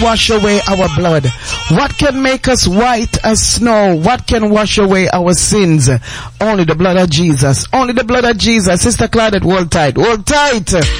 wash away our blood? What can make us white as snow? What can wash away our sins? Only the blood of Jesus. Only the blood of Jesus. Sister Claudette, hold tight. Hold tight.